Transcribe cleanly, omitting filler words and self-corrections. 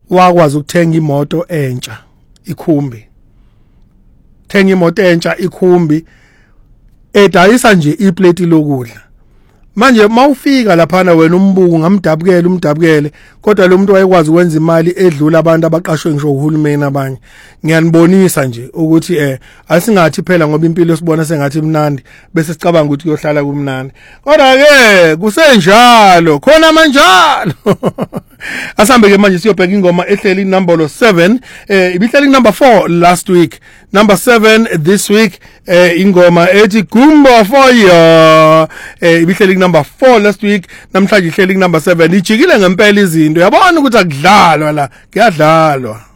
wakwazi ukuthenga imoto entsha ikhumbi. Thenga imoto entsha ikhumbi edayisa nje iplate lokudla. Manje mawufika lapha na wena umbuku ngamdabukele kodwa lo muntu wayekwazi ukwenza imali edlula abantu abaqashwe ngisho uhulumeni abanye. Ngiyanibonisa nje ukuthi asingathi phela ngoba impilo sibona sengathi imnandi bese sicabanga ukuthi kuyohlala kumnandi. Kodwa ke kusenjalo khona manjalo. Asambe ke manje siyobheka ingoma ehleli number 7 ibihleli number 4 last week, number 7 this week ingoma ethi Gumbo for you ibihleli number 4 last week, namhlanje ihleli number 7 ijikile ngempela izinto yabona ukuthi akudlalwa la kuyadlalwa.